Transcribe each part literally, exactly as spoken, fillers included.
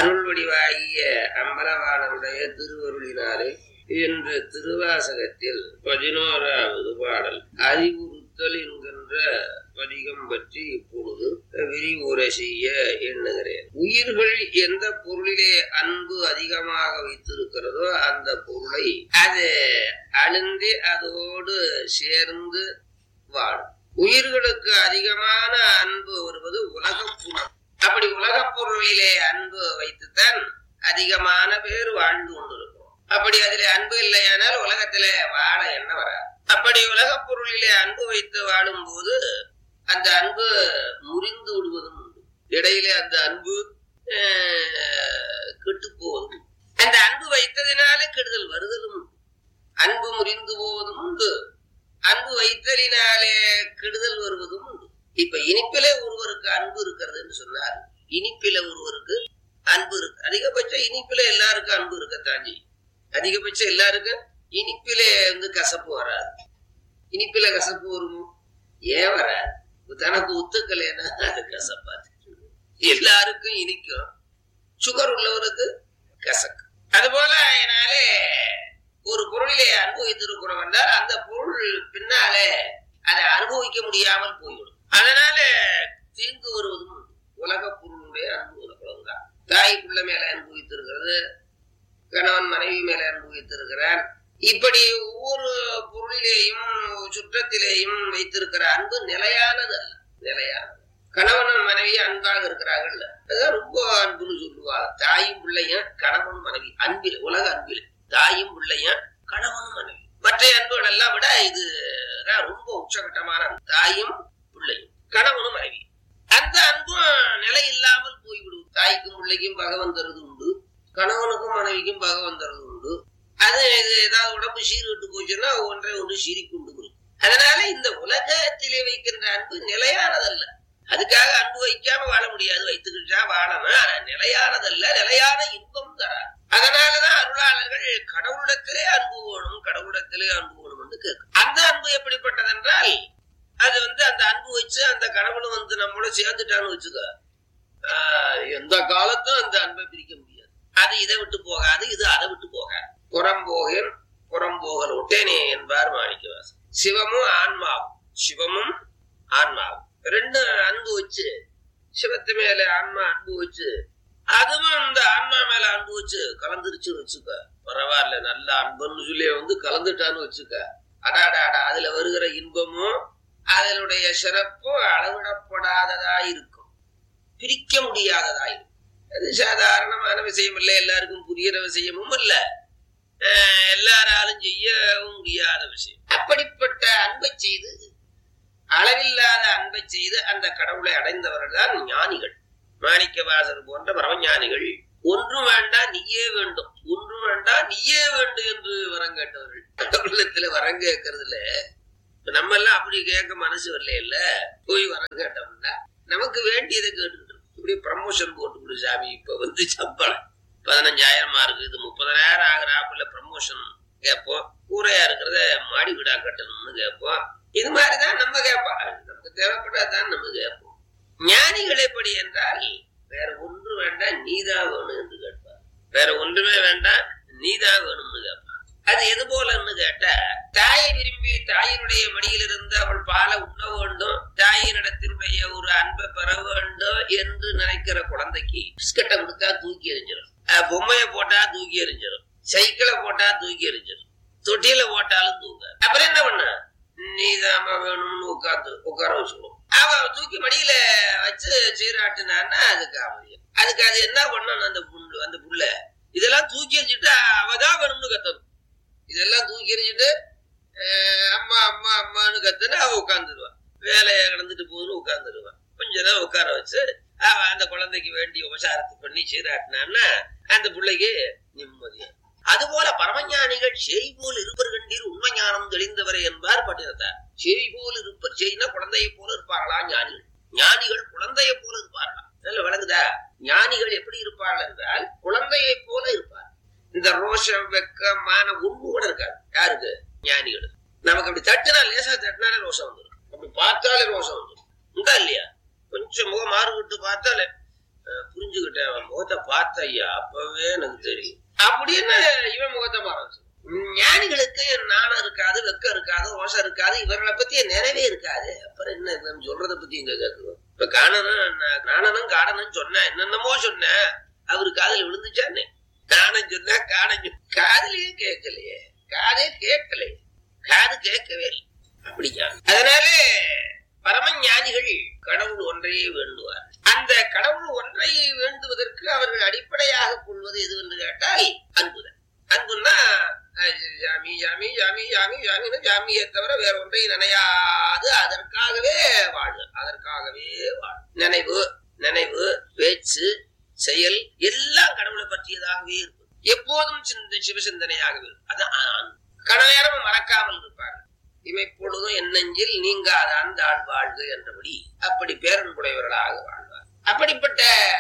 அருள் வடிவாகிய அம்பலவாணருடைய திருவருளினாலே என்று திருவாசகத்தில் பதினோராவது பாடல் அறிவுறுத்தல் என்கின்ற பதிகம் பற்றி இப்பொழுது விரிவுரை செய்ய எண்ணுகிறேன். உயிர்கள் எந்த பொருளிலே அன்பு அதிகமாக வைத்திருக்கிறதோ அந்த பொருளை அது அழுந்தி அதோடு சேர்ந்து வாழும். உயிர்களுக்கு அதிகமான அன்பு வருவது உலகப் பொருள். அப்படி உலகப் பொருளிலே அன்பு வைத்துத்தான் அதிகமான பேர் வாழ்ந்து கொண்டிருக்கிறோம். அப்படி அதிலே அன்பு இல்லையானால் உலகத்திலே வாழ என்ன வராது. அப்படி உலகப் பொருளிலே அன்பு வைத்து வாழும் போது அந்த அன்பு முறிந்து விடுவதும் உண்டு. இடையிலே அந்த அன்பு கெட்டு போவதும், அந்த அன்பு வைத்ததினாலே கெடுதல் வருதலும் உண்டு. அன்பு முறிந்து போவதும் உண்டு, அன்பு வைத்தலினாலே கெடுதல் வருவதும் உண்டு. இப்ப இனிப்பிலே ஒருவருக்கு அன்பு இருக்கிறது என்று சொன்னார். இனிப்பில ஒருவருக்கு அன்பு இருக்கு. அதிகபட்சம் இனிப்பில எல்லாருக்கும் அன்பு இருக்கத்தான் செய்யும். அதிகபட்சம் எல்லாருக்கும் இனிப்பிலே வந்து கசப்பு வராது. இனிப்பில கசப்பு வரும், ஏன் வராது? தனக்கு ஒத்துக்கலைன்னா அது கசப்பாது. எல்லாருக்கும் இனிக்கும், சுகர் உள்ளவருக்கு கசக்கு. அதுபோல அதனாலே ஒரு பொருளிலே அனுபவித்திருக்கிறோம் என்றால் அந்த பொருள் பின்னாலே அதை அனுபவிக்க முடியாமல் போய்விடும். அதனால தீங்கு வருவதும் உலக பொருளுடைய அனுபவம். தாய் பிள்ளை மேல அனுபவித்திருக்கிறது, கணவன் மனைவி மேல அனுபவித்திருக்கிறார். இப்படி ஒவ்வொரு பொருளிலேயும் சுற்றத்திலேயும் வைத்திருக்கிற அன்பு நிலையானது அல்ல. நிலையானது. கணவன் மனைவி அன்பாக இருக்கிறார்கள், அதான் ரொம்ப அன்புன்னு சொல்லுவாங்க. தாயும் பிள்ளையும் கணவனும் மனைவி அன்பில், உலக அன்பில் தாயும் பிள்ளையும் கணவனும் மனைவி. மற்ற அன்புகள் எல்லாம் விட இது ரொம்ப உச்சகட்டமான தாயும் பிள்ளையும் கணவனும் மனைவி. அந்த அன்பும் நிலை இல்லாமல் போய்விடும். தாய்க்கும் பிள்ளைக்கும் பகவன் தருது உண்டு, கணவனுக்கும் மனைவிக்கும் பகவன் தருது உண்டு. அது ஏதாவது உடம்பு சீர்கிட்டு போச்சுன்னா ஒன்றை ஒன்று சீரிக்கொண்டு இருக்கும். அதனால இந்த உலகத்திலே வைக்கின்ற அன்பு நிலையானதல்ல. அதுக்காக அன்பு வைக்காம வாழ முடியாது, வைத்துக்கிட்டா வாழணும். ஆனா நிலையானதல்ல, நிலையான இன்பம் தராது. அதனாலதான் அருளாளர்கள் கடவுளிடத்திலே அன்பு வேணும், கடவுளிடத்திலே அன்பு வேணும் என்று கேட்கும். அந்த அன்பு எப்படிப்பட்டது என்றால் அது வந்து அந்த அன்பு வச்சு அந்த கடவுளும் வந்து நம்மளோட சேர்ந்துட்டான்னு வச்சுக்க, எந்த காலத்தும் அந்த அன்பை பிரிக்க முடியாது. அது இதை விட்டு போகாது, இது அதை விட்டு போகாது. புறம்போகன் புறம்போகல் ஒட்டேனே என்பார் மாணிக்கவாசன். சிவமும் ஆன்மாவும், சிவமும் ஆன்மாவும் ரெண்டு அன்பு வச்சு, சிவத்து மேல ஆன்மா அன்பு வச்சு, அதுவும் இந்த ஆன்மா மேல அன்பு வச்சு கலந்துருச்சுன்னு வச்சுக்க, பரவாயில்ல நல்ல அன்புன்னு சொல்லி வந்து கலந்துட்டான்னு வச்சுக்க, அடாடாடா அதுல வருகிற இன்பமும் அதனுடைய சிறப்பும் அளவிடப்படாததா இருக்கும், பிரிக்க முடியாததா இருக்கும். அது சாதாரணமான விஷயம் இல்லை, எல்லாருக்கும் புரிகிற விஷயமும் இல்ல, எல்லாராலும் செய்யவும் முடியாத விஷயம். அப்படிப்பட்ட அன்பை செய்து, அளவில்லாத அன்பை செய்து அந்த கடவுளை அடைந்தவர்கள் தான் ஞானிகள். மாணிக்கவாசர் போன்ற பரமஞானிகள். ஒன்றும் வேண்டாம் நீயே வேண்டும், ஒன்றும் வேண்டாம் நீயே வேண்டும் என்று வரம் கேட்டவர்கள். கடவுளத்துல வரம் கேட்கறதுல நம்ம எல்லாம் அப்படி கேட்க மனசு வரல இல்ல, போய் வரம் கேட்டோம்னா நமக்கு வேண்டியதை கேட்டுக்கிட்டு இப்படி ப்ரமோஷன் போட்டு கொடு சாமி, இப்ப வந்து சம்பளம் பதினஞ்சாயிரமா இருக்கு, இது முப்பதாயிரம் ஆகிறாப்புல ப்ரமோஷன் கேட்போம். கூரையா இருக்கிறத மாடி வீடா கட்டணும்னு கேட்போம். இது மாதிரிதான் நம்ம கேட்போம். நமக்கு தேவைப்படாதான் நம்ம கேட்போம். ஞானிகள் எப்படி என்றால் வேற ஒன்று வேண்டாம் நீதான் வேணும் என்று கேட்பார். வேற ஒன்றுமே வேண்டாம் நீதான் வேணும்னு கேட்பார். அது எது போலன்னு கேட்டா, தாயை விரும்பி தாயினுடைய மடியிலிருந்து அவள் பாலை உண்ண வேண்டும், தாயினிடத்தினுடைய ஒரு அன்பை பெற வேண்டும் என்று நினைக்கிற குழந்தைக்கு பிஸ்கட்டை கொடுத்தா தூக்கி எறிஞ்சிடும், பொம்மையை போட்டா தூக்கி எறிஞ்சிடும், சைக்கிளை போட்டா தூக்கி எறிஞ்சிடும், தொட்டியில போட்டாலும் தூங்க. அப்புறம் என்ன பண்ண, நீதாம வேணும்னு உட்காந்து உட்கார வச்சுக்கணும். அவ தூக்கி மடியில வச்சு சீராட்டுனான்னா அதுக்கு அவதியம். அதுக்கு அது என்ன பண்ணணும், அந்த புண்ணு அந்த புள்ள இதெல்லாம் தூக்கி எறிஞ்சிட்டு அவதான் வேணும்னு கத்தணும். இதெல்லாம் தூக்கி எறிஞ்சிட்டு அம்மா அம்மா அம்மான்னு கத்துன்னு அவ உட்காந்துருவான். வேலையை கடந்துட்டு போகுதுன்னு உட்காந்துருவான். கொஞ்ச நேரம் உட்கார வச்சு அவ அந்த குழந்தைக்கு வேண்டிய உபசாரத்தை பண்ணி சீராட்டினான்னா அந்த பிள்ளைக்கு நிம்மதியா. அதுபோல பரமஞானிகள் செய் போல் இருப்பர் கண்டீர் உண்மை ஞானம் தெளிந்தவரை என்பார் பட்டினத்தார். செய் போல் இருப்பர், செய்னா குழந்தையை போல இருப்பார்களா ஞானிகள். ஞானிகள் குழந்தையை போல இருப்பார்களா? நல்ல விளங்குதா? ஞானிகள் எப்படி இருப்பார்கள் என்றால் குழந்தையை போல இருப்பார். இந்த ரோஷம் வெக்கமான ஒண்ணு கூட இருக்காது யாருக்கு? ஞானிகள். நமக்கு அப்படி தட்டுனா, லேசா தட்டினாலே ரோஷம் வந்துடும், அப்படி பார்த்தாலே ரோஷம் வந்துடும். உண்டா இல்லையா? கொஞ்சம் முகம் மாறு விட்டு பார்த்தாலே புரிஞ்சுக்கிட்டேன். அவன் முகத்தை பார்த்த ஐயா அப்பவே எனக்கு தெரியும் அப்படின்னு இவன் முகத்தை பாரு. ஞானிகளுக்கு நாணம் இருக்காது, வெக்கம் இருக்காது, ரோஷம் இருக்காது, இவர்களை பத்தி நிறைவே இருக்காது. அப்புறம் என்ன இவன் சொல்றதை பத்தி இங்க கேட்கணும். இப்ப காணனும் நாணனும் காடனும் சொன்ன என்னென்னமோ சொன்ன அவரு காதல விழுந்துச்சானே. நாணம் சொன்னா காடன் காதலையே கேட்கலையே, காதே கேட்கலையே, காது கேட்கவே இல்லை. அப்படியா? அதனால பரமஞானிகள் கடவுள் ஒன்றையே வேண்டுவார். அந்த கடவுள் ஒன்றை வேண்டுவதற்கு அவர்கள் அடிப்படையாக கொள்வது எது என்று கேட்டால் அன்புதான். அன்புன்னா ஜாமி ஜாமி ஜாமி ஜாமி ஜாமின்னு ஜாமியை தவிர வேற ஒன்றை நினையாது அதற்காகவே வாழு, அதற்காகவே வாழு. நினைவு நினைவு பேச்சு செயல் எல்லாம் கடவுளை பற்றியதாகவே இருக்கும். எப்போதும் சிந்த சிவசிந்தனையாகவே இருக்கும். அதான் கடநேரம் மறக்காமல் இருப்பாங்க. இமைப்பொழுதும் என்னெஞ்சில் நீங்காதான் தாழ் வாழ்க என்றபடி அப்படி பேரன்புடையவர்களாக வாழ்வார். அப்படிப்பட்ட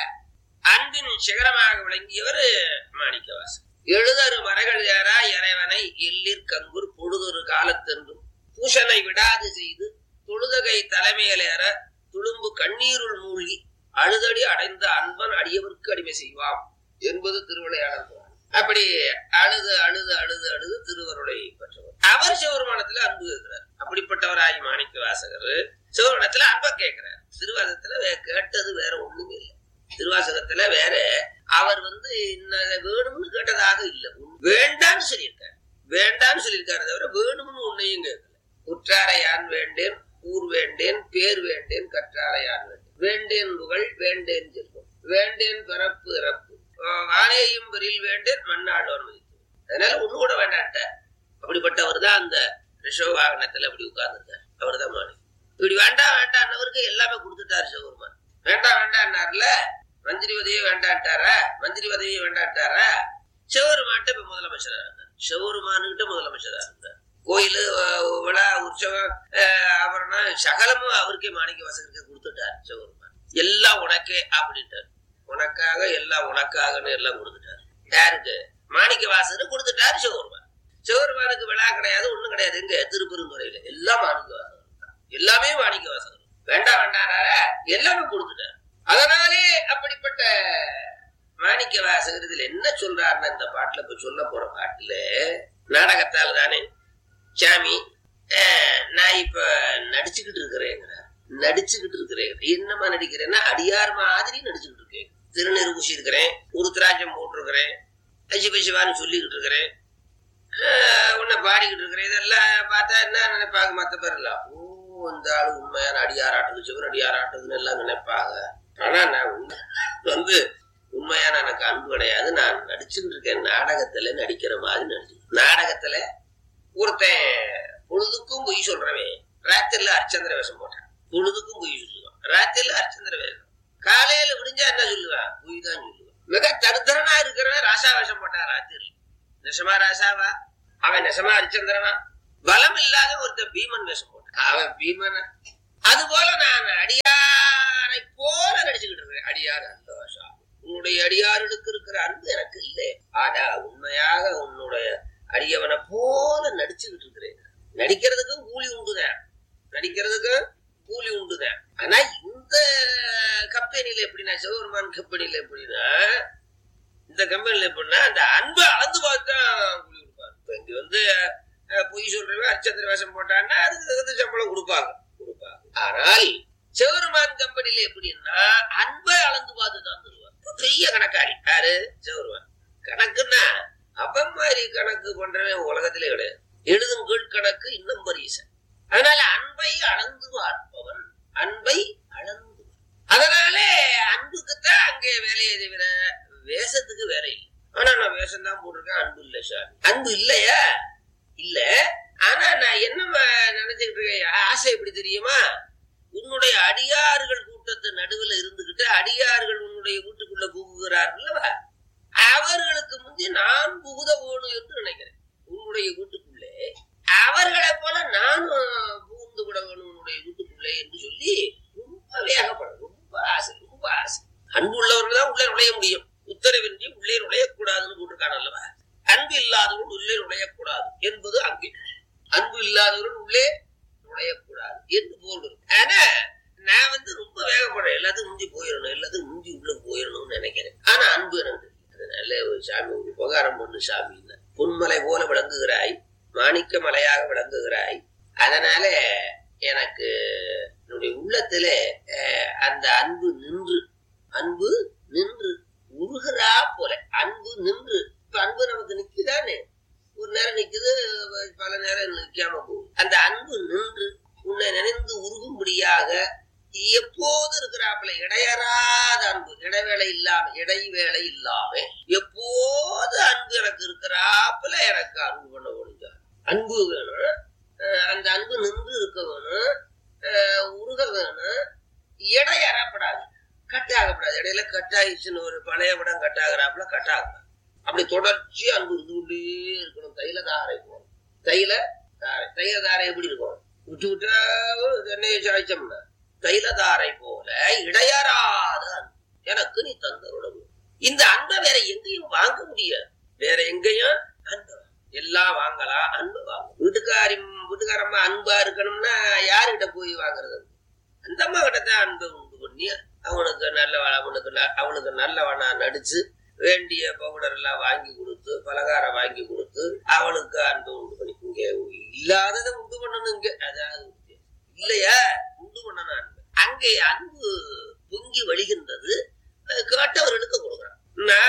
அன்பின் சிகரமாக விளங்கியவர் மாணிக்கவாசகர். எழுதரு மரகள் ஏறா இறைவனை எல்லிற் கங்குர் பொழுதொரு காலத்தென்றும் பூஷனை விடாது செய்து தொழுதகை தலைமையிலேற துளும்பு கண்ணீருள் மூழ்கி அழுதடி அடைந்த அன்பன் அடியவருக்கு அடிமை செய்வாம் என்பது திருவிளையாடல். அப்படி அழுது அழுது அழுது அழுது திருவருளை பெற்றவர். அவர் சிவபெருமானத்துல அன்பு கேட்கிறார். அப்படிப்பட்டவராகி மாணிக்க வாசகர் சிவபெருமானத்துல அன்பை கேட்கிறார். திருவாசகத்துல கேட்டது வேற ஒண்ணுமே இல்லை. திருவாசகத்துல வேற அவர் வந்து வேணும்னு கேட்டதாக இல்லை, வேண்டான்னு சொல்லியிருக்காரு. வேண்டான்னு சொல்லியிருக்காரு தவிர வேணும்னு ஒன்னையும் கேட்கல. உற்றாரை யான் வேண்டேன், ஊர் வேண்டேன், பேர் வேண்டேன், கற்றாரை யான் வேண்டேன், வேண்டேன் புகழ் வேண்டேன் செல்வம், வேண்டேன் பிறப்பு இறப்பு, வாழையும் பெரில் வேண்டேன் மண்ணாளோர் மதித்து. அதனால ஒண்ணு கூட வேண்டாட்ட. அப்படிப்பட்டவர் தான் அந்த ரிஷவ வாகனத்துல அப்படி உட்கார்ந்துருக்காரு. அவர் தான் மாணி. இப்படி வேண்டாம் வேண்டான்னவருக்கு எல்லாமே கொடுத்துட்டாரு சிவபெருமான். வேண்டாம் வேண்டான்னார்ல, மந்திரி உதவியே வேண்டாட்டாரா, மந்திரி உதவியே வேண்டாட்டாரா. சிவபெருமான்ட்ட இப்ப முதலமைச்சரா இருந்தார். சிவபெருமானுகிட்ட முதலமைச்சரா இருந்தார். கோயிலு விழா உற்சவம் ஆபரணம் சகலமும் அவருக்கே மாணிக்க வாசகருக்கு கொடுத்துட்டார் சிவபெருமான். எல்லாம் உனக்கே அப்படின்ட்டார். உனக்காக எல்லாம் உனக்காகன்னு எல்லாம் கொடுத்துட்டாரு. யாருக்கு? மாணிக்க வாசகர் கொடுத்துட்டாரு சிவபெருமான். சிவபெருமானுக்கு விழா கிடையாது, ஒண்ணும் கிடையாது. எங்க திருப்பெருந்துறையில எல்லாம் மாணிக்க வாசகர், எல்லாமே மாணிக்க வாசகர். வேண்டாம் வேண்டாம் எல்லாமே கொடுத்துட்டாரு. அதனாலே அப்படிப்பட்ட மாணிக்க வாசகர் இதுல என்ன சொல்றாருன்னா, இந்த பாட்டுல இப்ப சொல்ல போற பாட்டுல நாடகத்தால் தானே சாமி நான் இப்ப நடிச்சுக்கிட்டு இருக்கிறேங்கிறார். நடிச்சுக்கிட்டு இருக்கிறேன். என்னமா நடிக்கிறேன்னா அடியார் மாதிரி நடிச்சுக்கிட்டு இருக்கேன். திருநீர் பூசி இருக்கிறேன், உருத்திராட்சம் போட்டிருக்கிறேன், சிவ சிவான்னு சொல்லிக்கிட்டு இருக்கிறேன், உன்னை பாடிக்கிட்டு இருக்கிறேன். இதெல்லாம் பார்த்தா என்ன நினைப்பாங்க மத்த பேர் எல்லாம், ஓ இந்த ஆளு உண்மையான அடியாராட்டுது, சிவன் அடியாராட்டுதுன்னு எல்லாம் நினைப்பாங்க. ஆனா நான் வந்து உண்மையான எனக்கு அன்பு கிடையாது. நான் நடிச்சுக்கிட்டு இருக்கேன். நாடகத்துல நடிக்கிற மாதிரி நடிச்சு. நாடகத்துல ஒருத்தன் பொழுதுக்கும் பொய் சொல்றவன் ராத்திரில அர்ச்சந்திர வேஷம் போட்டான். பொழுதுக்கும் பொய் சொல்லுவான், ராத்திரில அர்ச்சந்திர வேஷம். காலையில விடிஞ்சா என்ன சொல்லுவான்? பொய் தான் சொல்லுவான். மிக தருதரனா இருக்கிறவன் ராசா வேஷம் போட்டான் ராத்திரி. நெசமா ராசாவா? அவன் நெசமா அரிச்சந்திரனா? பலம் இல்லாத ஒருத்தன் பீமன் வேஷம் போட்டான், அவன் பீமன். அது போல நான் அடியாரை போல நடிச்சுக்கிட்டு இருக்கிறேன். அடியார் அந்த வேஷம். உன்னுடைய அடியாருக்கு இருக்கிற அன்பு எனக்கு இல்லை. ஆனா உண்மையாக உன்னுடைய அடியவனை போல நடிச்சுக்கிட்டு இருக்கிறேன். நடிக்கிறதுக்கும் கூலி உண்டுதான், நடிக்கிறதுக்கும் கூலி உண்டுதான். ஆனா இந்த கம்பெனில எப்படின்னா, சிவபெருமான் கம்பெனில எப்படின்னா, இந்த கம்பெனில எப்படின்னா அந்த அன்பை அளந்து பார்த்தா கூலி கொடுப்பாங்க. இப்ப இங்க வந்து பொய் சொல்றவன் அரிச்சந்திர வேஷம் போட்டான்னா அதுக்கு தகுந்த சம்பளம் கொடுப்பாங்க கொடுப்பாங்க ஆனால் சிவபெருமான் கம்பெனில எப்படின்னா அன்பை அளந்து பார்த்துதான் தருவாங்க. பெரிய கணக்காளி யாரு? சிவபெருமான். கணக்குன்னா அவன் மாதிரி கணக்கு பண்றவன் உலகத்திலே கிடையாது. எழுதும் கீழ் கணக்கு இன்னும் பரிசன். அதனால அன்பை அளந்து பார்ப்பவன், அன்பை அளந்து. அதனாலே அன்புக்குத்தான் அங்கே வேலையை தவிர வேஷத்துக்கு வேற இல்லை. ஆனா நான் வேஷம் தான் போட்டிருக்கேன், அன்பு இல்லை சார். அன்பு இல்லையா? இல்ல. ஆனா நான் என்ன நினைச்சுக்கிட்டு இருக்கேன், ஆசை எப்படி தெரியுமா? உன்னுடைய அடியார்கள் கூட்டத்து நடுவுல இருந்துகிட்டு அடியார்கள் உன்னுடைய வீட்டுக்குள்ள புகுகிறார்கள், அவர்களுக்கு முந்தி நான் புகுத வேணும் என்று நினைக்கிறேன். உன்னுடைய வீட்டுக்குள்ளே அவர்களை போல நானும் புகுந்து விட வேணும் உன்னுடைய வீட்டுக்குள்ளே என்று சொல்லி ரொம்ப வேகப்படும். ரொம்ப ஆசை, ரொம்ப ஆசை. அன்பு உள்ளவர்கள் தான் உள்ளே நுழைய முடியும். உத்தரவின்றி உள்ளே நுழையக்கூடாதுன்னு போட்டிருக்கான அல்லவா? அன்பு இல்லாதவர்கள் உள்ளே நுழையக்கூடாது என்பது அங்கே. அன்பு இல்லாதவர்கள் உள்ளே நுழையக்கூடாது என்று போல் இருக்கு. ஆனா நான் வந்து ரொம்ப வேகப்படுறேன். எல்லாத்துக்கும் முந்தி போயிடணும், எல்லாத்துக்கும் முந்தி உள்ள போயிடணும்னு நினைக்கிறேன். ஆனா அன்பு எனக்கு அதனால ஒரு சாமி ஒரு உபகாரம் பண்ணு சாமி, பொன்மலை போல விளங்குகிறாய், மாணிக்க மலையாக விளங்குகிறாய். அதனால எனக்கு என்னுடைய உள்ளத்துல அந்த அன்பு நின்று அன்பு நின்று உருகிறா போல அன்பு நின்று. இப்ப அன்பு நமக்கு நிக்குதானே, ஒரு நேரம் நிக்குது, பல நேரம் நிக்காம போகுது. அந்த அன்பு நின்று உன்னை நினைந்து உருகும்படியாக எப்போது இருக்கிறாப்புல இடையறாத அன்பு, இடைவேளை இல்லாம இடைவேளை இல்லாம எப்போது அன்பு எனக்கு இருக்கிறாப்புல எனக்கு அன்பு பண்ண முடிஞ்சார். அன்பு வேணும், அந்த அன்பு நின்று இருக்க வேணும், உருக வேணும், இடையறப்படாது, கட்டாகப்படாது. இடையில கட்டாயிடுச்சுன்னு ஒரு பழைய படம் கட்டாகிறாப்புல கட்டாகப்படாது. அப்படி தொடர்ச்சி அன்பு இருந்து கொண்டே இருக்கணும். தைல தாரை போகணும். தைல தாரை தைல தாரை எப்படி இருக்கும், விட்டு விட்டா தென்னையை சாய்ச்சோம்னா தைலதாரை போல இடையறாத அன்பு எனக்கு நீ தந்தருடன். இந்த அன்பை வேற எங்கேயும் வாங்க முடியாது. வேற எங்கேயும் அன்பு எல்லாம் வாங்கலாம், அன்பு வாங்க. வீட்டுக்காரி வீட்டுக்காரம்மா அன்பா இருக்கணும்னா யாருகிட்ட போய் வாங்குறது? அந்த அம்மா கிட்ட தான் அன்பை உண்டு பண்ணி அவனுக்கு நல்ல அவனுக்கு அவனுக்கு நல்லவனா நடிச்சு வேண்டிய பவுடர் எல்லாம் வாங்கி கொடுத்து பலகாரம் வாங்கி கொடுத்து அவனுக்கு அன்பை உண்டு பண்ணி. இங்க இல்லாததை உண்டு பண்ணணும், இங்க அதாவது இல்லையா உண்டு பண்ணணும் அன்பு. அங்கே அன்பு பொங்கி வழிகின்றது, கேட்டவர்களுக்கு கொடுக்குறான்.